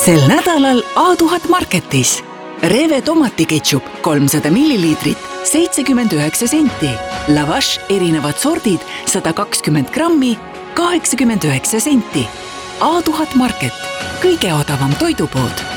Sel nädalal A1000 Marketis. Reve tomatiketšup 300 milliliitrit, 79 senti. Lavash erinevad sordid 120 grammi, 89 senti. A1000 Market. Kõige odavam toidupood.